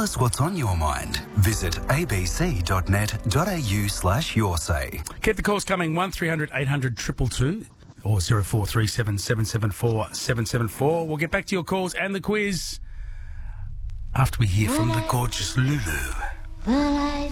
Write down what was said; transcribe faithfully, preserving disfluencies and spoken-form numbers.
us what's on your mind. Visit abc.net.au slash your say. Keep the calls coming, one three hundred eight hundred two two two or zero four three seven seven seven four seven seven four. We'll get back to your calls and the quiz after we hear from the gorgeous Lulu. Well, I